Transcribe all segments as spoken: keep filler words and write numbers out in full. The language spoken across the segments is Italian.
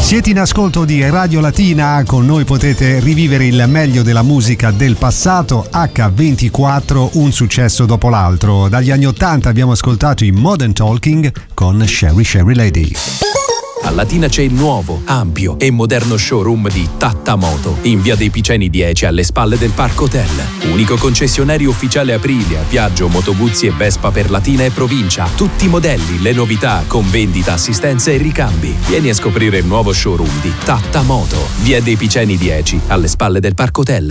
Siete in ascolto di Radio Latina, con noi potete rivivere il meglio della musica del passato. acca ventiquattro, un successo dopo l'altro. Dagli anni ottanta abbiamo ascoltato i Modern Talking con Sherry Sherry Lady. A Latina c'è il nuovo, ampio e moderno showroom di Tattamoto in via dei Piceni dieci, alle spalle del Parco Hotel. Unico concessionario ufficiale Aprilia, Piaggio, Moto Guzzi e Vespa per Latina e provincia. Tutti i modelli, le novità, con vendita, assistenza e ricambi. Vieni a scoprire il nuovo showroom di Tattamoto, via dei Piceni dieci, alle spalle del Parco Hotel.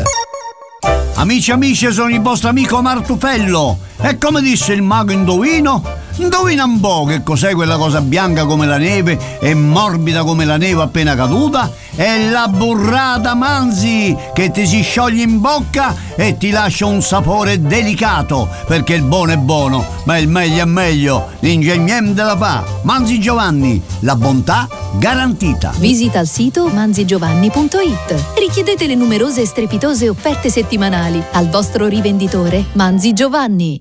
Amici e amici, sono il vostro amico Martufello. E come disse il mago Indovino, indovina un po' che cos'è quella cosa bianca come la neve e morbida come la neve appena caduta? È la burrata Manzi, che ti si scioglie in bocca e ti lascia un sapore delicato, perché il buono è buono, ma il meglio è meglio. L'ingegnente la fa. Manzi Giovanni, la bontà garantita. Visita il sito manzi giovanni punto it. Richiedete le numerose e strepitose offerte settimanali al vostro rivenditore Manzi Giovanni.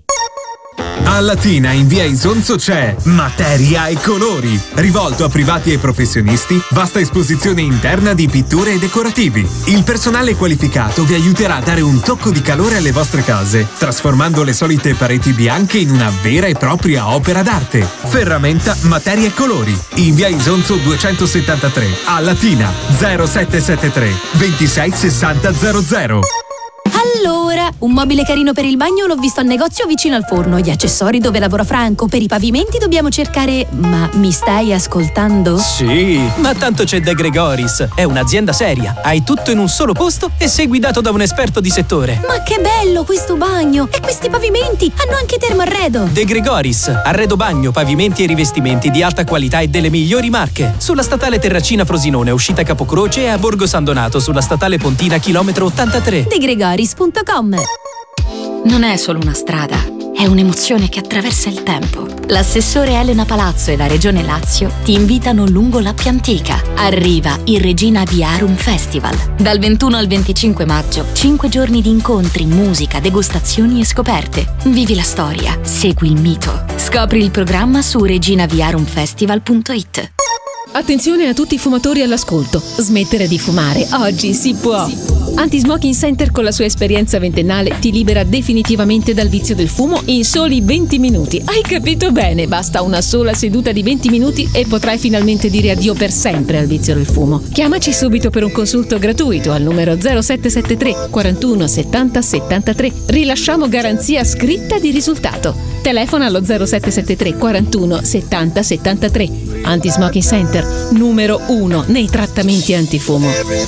A Latina in via Isonzo c'è Materia e Colori, rivolto a privati e professionisti, vasta esposizione interna di pitture e decorativi. Il personale qualificato vi aiuterà a dare un tocco di calore alle vostre case, trasformando le solite pareti bianche in una vera e propria opera d'arte. Ferramenta Materia e Colori, in via Isonzo duecentosettantatré, a Latina. Zero sette sette tre ventisei sessanta zero zero. Allora, un mobile carino per il bagno l'ho visto al negozio vicino al forno. Gli accessori dove lavora Franco. Per i pavimenti dobbiamo cercare... Ma mi stai ascoltando? Sì, ma tanto c'è De Gregoris. È un'azienda seria. Hai tutto in un solo posto e sei guidato da un esperto di settore. Ma che bello questo bagno! E questi pavimenti hanno anche termoarredo. De Gregoris, arredo bagno, pavimenti e rivestimenti di alta qualità e delle migliori marche. Sulla statale Terracina Frosinone, uscita Capocroce, e a Borgo San Donato, sulla statale Pontina, chilometro ottantatré. De Gregoris punto com. Non è solo una strada, è un'emozione che attraversa il tempo. L'assessore Elena Palazzo e la Regione Lazio ti invitano lungo l'Appia Antica. Arriva il Regina Viarum Festival. Dal ventuno al venticinque maggio, cinque giorni di incontri, musica, degustazioni e scoperte. Vivi la storia, segui il mito. Scopri il programma su regina viarum festival punto it. Attenzione a tutti i fumatori all'ascolto. Smettere di fumare oggi si può. Anti-Smoking Center, con la sua esperienza ventennale, ti libera definitivamente dal vizio del fumo in soli venti minuti. Hai capito bene? Basta una sola seduta di venti minuti e potrai finalmente dire addio per sempre al vizio del fumo. Chiamaci subito per un consulto gratuito al numero zero sette sette tre quarantuno settanta settantatré. Rilasciamo garanzia scritta di risultato. Telefona allo zero sette sette tre quarantuno settanta settantatré. Anti-Smoking Center, numero uno nei trattamenti antifumo.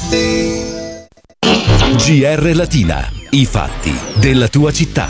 G R Latina, i fatti della tua città.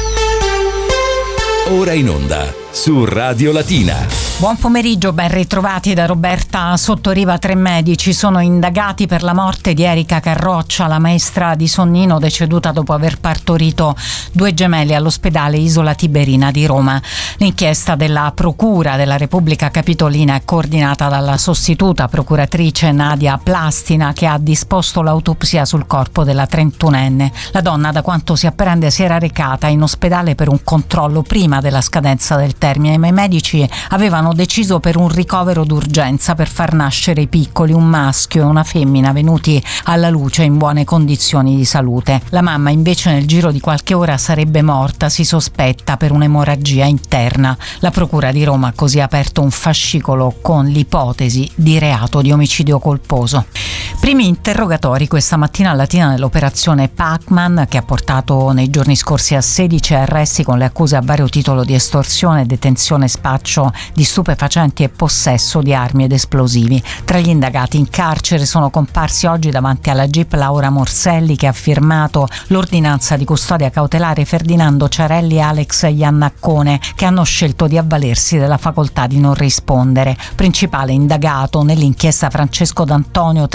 Ora in onda su Radio Latina. Buon pomeriggio, ben ritrovati da Roberta Sottoriva. Tre medici sono indagati per la morte di Erika Carroccia, la maestra di Sonnino, deceduta dopo aver partorito due gemelli all'ospedale Isola Tiberina di Roma. L'inchiesta della Procura della Repubblica Capitolina è coordinata dalla sostituta procuratrice Nadia Plastina, che ha disposto l'autopsia sul corpo della trentunenne. La donna, da quanto si apprende, si era recata in ospedale per un controllo prima della scadenza del termine, ma i medici avevano deciso per un ricovero d'urgenza per far nascere i piccoli, un maschio e una femmina, venuti alla luce in buone condizioni di salute. La mamma invece nel giro di qualche ora sarebbe morta, si sospetta, per un'emorragia interna. La Procura di Roma ha così aperto un fascicolo con l'ipotesi di reato di omicidio colposo. Primi interrogatori questa mattina a Latina nell'operazione Pac-Man, che ha portato nei giorni scorsi a sedici arresti con le accuse a vario titolo di estorsione, detenzione, spaccio di stupefacenti e possesso di armi ed esplosivi. Tra gli indagati in carcere sono comparsi oggi davanti alla G I P Laura Morselli, che ha firmato l'ordinanza di custodia cautelare, Ferdinando Ciarelli e Alex Iannaccone, che hanno scelto di avvalersi della facoltà di non rispondere. Principale indagato nell'inchiesta Francesco D'Antonio, trentasei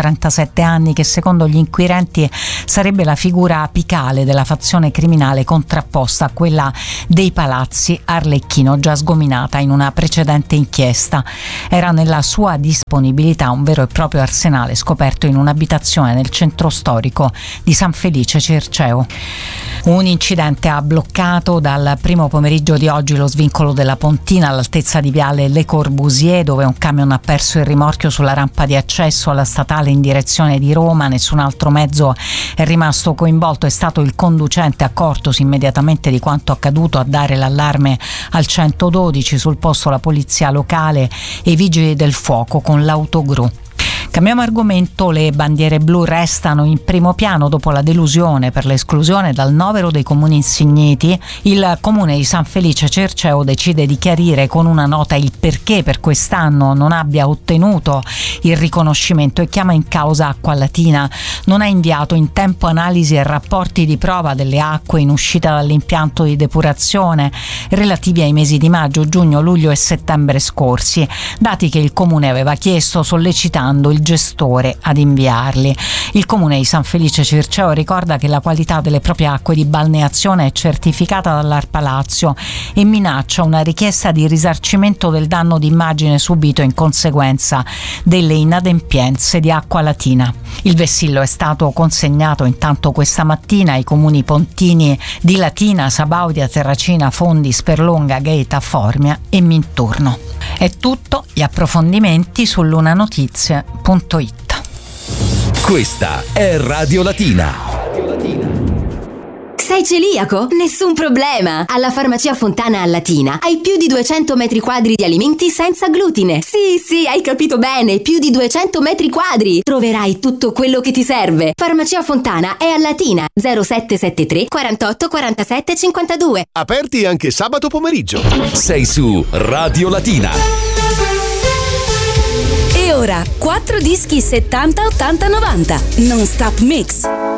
trentasette anni, che secondo gli inquirenti sarebbe la figura apicale della fazione criminale contrapposta a quella dei Palazzi Arlecchino, già sgominata in una precedente inchiesta. Era nella sua disponibilità un vero e proprio arsenale scoperto in un'abitazione nel centro storico di San Felice Circeo. Un incidente ha bloccato dal primo pomeriggio di oggi lo svincolo della Pontina all'altezza di viale Le Corbusier, dove un camion ha perso il rimorchio sulla rampa di accesso alla statale in direzione di Roma. Nessun altro mezzo è rimasto coinvolto. È stato il conducente, accortosi immediatamente di quanto accaduto, a dare l'allarme al centododici. Sul posto la polizia locale e i vigili del fuoco con l'autogru. Cambiamo argomento, le bandiere blu restano in primo piano dopo la delusione per l'esclusione dal novero dei comuni insigniti. Il comune di San Felice Circeo decide di chiarire con una nota il perché per quest'anno non abbia ottenuto il riconoscimento e chiama in causa Acqualatina. Non ha inviato in tempo analisi e rapporti di prova delle acque in uscita dall'impianto di depurazione relativi ai mesi di maggio, giugno, luglio e settembre scorsi, dati che il comune aveva chiesto sollecitando il gestore ad inviarli. Il comune di San Felice Circeo ricorda che la qualità delle proprie acque di balneazione è certificata dall'Arpa Lazio e minaccia una richiesta di risarcimento del danno d'immagine subito in conseguenza delle inadempienze di Acqualatina. Il vessillo è stato consegnato intanto questa mattina ai comuni pontini di Latina, Sabaudia, Terracina, Fondi, Sperlonga, Gaeta, Formia e Minturno. È tutto, gli approfondimenti su lunanotizie punto it. Questa è Radio Latina. Sei celiaco? Nessun problema! Alla Farmacia Fontana a Latina hai più di duecento metri quadri di alimenti senza glutine. Sì, sì, hai capito bene, più di duecento metri quadri! Troverai tutto quello che ti serve. Farmacia Fontana è a Latina, zero sette sette tre quarantotto quarantasette cinquantadue. Aperti anche sabato pomeriggio. Sei su Radio Latina. E ora, quattro dischi settanta ottanta novanta. Non Stop Mix.